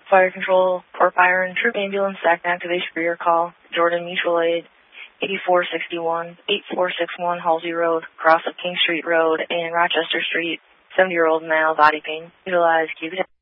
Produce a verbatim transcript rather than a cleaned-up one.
Fire Control, Port Byron, Troop Ambulance, Second Activation for your call. Jordan Mutual Aid, eighty-four sixty-one, eighty-four sixty-one Halsey Road, cross of King Street Road and Rochester Street. seventy-year-old male, body pain. Utilize Q B.